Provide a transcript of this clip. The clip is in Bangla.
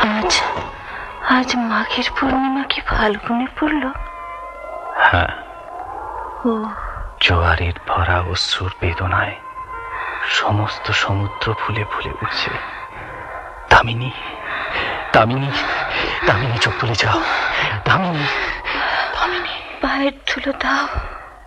আজ আজ মাঘের পূর্ণিমা কি ফাল্গুনে পড়ল? হ্যাঁ, ও জোয়ারের ভরা অশ্রুর বেদনায় সমস্ত সমুদ্র ফুলে ফুলে উঠছে। দামিনী, দামিনী, দামিনী, চোখ তুলে যাও। দামিনী, দামিনী, পায়ের ধুলো দাও।